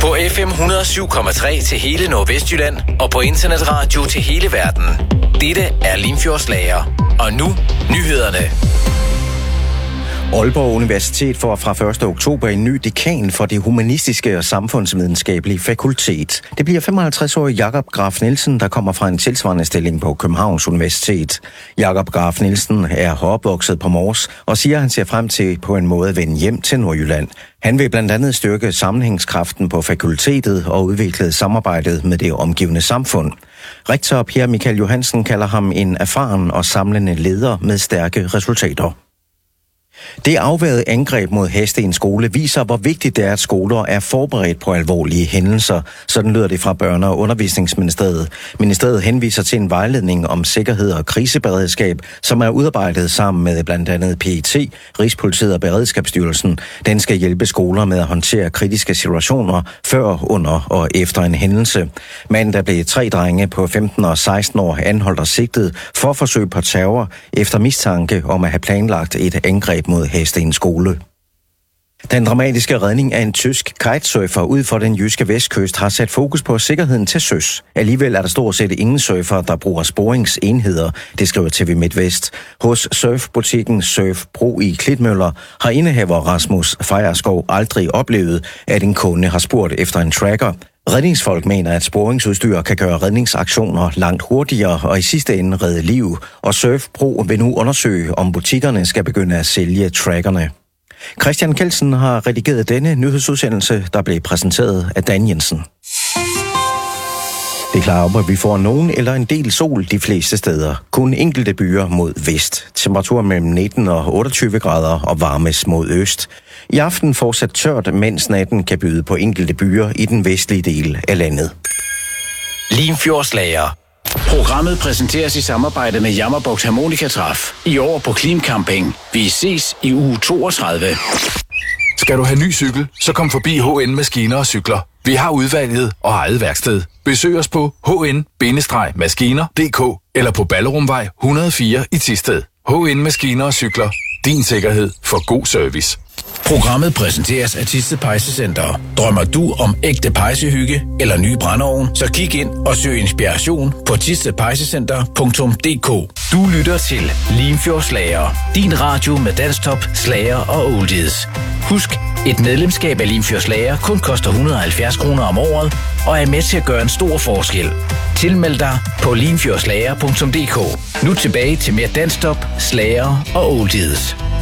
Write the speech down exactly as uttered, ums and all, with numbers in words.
På F M et hundrede og syv komma tre til hele Nordvestjylland og på internetradio til hele verden. Dette er Limfjordslager. Og nu nyhederne. Aalborg Universitet får fra første oktober en ny dekan for det humanistiske og samfundsvidenskabelige fakultet. Det bliver femoghalvtreds-årig Jakob Graf Nielsen, der kommer fra en tilsvarende stilling på Københavns Universitet. Jakob Graf Nielsen er opvokset på Mors og siger, at han ser frem til på en måde at vende hjem til Nordjylland. Han vil blandt andet styrke sammenhængskraften på fakultetet og udvikle samarbejdet med det omgivende samfund. Rektor Per Michael Johansen kalder ham en erfaren og samlende leder med stærke resultater. Det afværede angreb mod heste i en skole viser, hvor vigtigt det er, at skoler er forberedt på alvorlige hændelser. Sådan lyder det fra Børne- og Undervisningsministeriet. Ministeriet henviser til en vejledning om sikkerhed og kriseberedskab, som er udarbejdet sammen med blandt andet P E T, Rigspolitiet og Beredskabsstyrelsen. Den skal hjælpe skoler med at håndtere kritiske situationer før, under og efter en hændelse. Mandag blev tre drenge på femten og seksten år anholdt og sigtet for forsøg på terror efter mistanke om at have planlagt et angreb mod heste i en skole. Den dramatiske redning af en tysk kitesurfer ud for den jyske vestkyst har sat fokus på sikkerheden til søs. Alligevel er der stort set ingen surfer, der bruger sporingsenheder, det skriver T V MidtVest. Hos surfbutikken Surf Pro i Klitmøller har indehaver Rasmus Fejerskov aldrig oplevet, at en kunde har spurgt efter en tracker. Redningsfolk mener, at sporingsudstyr kan gøre redningsaktioner langt hurtigere og i sidste ende redde liv, og Surf Pro vil nu undersøge, om butikkerne skal begynde at sælge trackerne. Christian Kelsen har redigeret denne nyhedsudsendelse, der blev præsenteret af Dan Jensen. Det er klart op, at vi får nogen eller en del sol de fleste steder. Kun enkelte byer mod vest. Temperatur mellem nitten og otteogtyve grader og varmes mod øst. I aften fortsat tørt, mens natten kan byde på enkelte byer i den vestlige del af landet. Limfjordslager. Programmet præsenteres i samarbejde med Jammerbugt Harmonikatræf. I år på Klim Camping. Vi ses i uge toogtredive. Skal du have ny cykel, så kom forbi H N Maskiner og Cykler. Vi har udvalget og eget værksted. Besøg os på h n maskiner punktum d k eller på Ballerumvej et hundrede og fire i Thisted. H N Maskiner og Cykler. Din sikkerhed for god service. Programmet præsenteres af Thisted Pejsecenter. Drømmer du om ægte pejsehygge eller ny brændeovn, så kig ind og søg inspiration på thisted pejsecenter punktum d k. Du lytter til Limfjordslager. Din radio med dansktop, slager og oldies. Husk, et medlemskab af Limfjordslager kun koster et hundrede og halvfjerds kroner om året og er med til at gøre en stor forskel. Tilmeld dig på limfjordslager punktum d k. Nu tilbage til mere dansktop, slager og oldies.